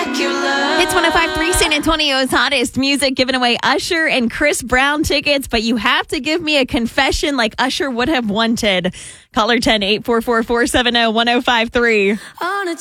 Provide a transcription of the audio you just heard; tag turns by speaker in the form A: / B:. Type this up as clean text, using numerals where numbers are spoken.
A: It's 105.3 San Antonio's hottest music, giving away Usher and Chris Brown tickets, but you have to give me a confession like Usher would have wanted. Caller 10-844-470-1053.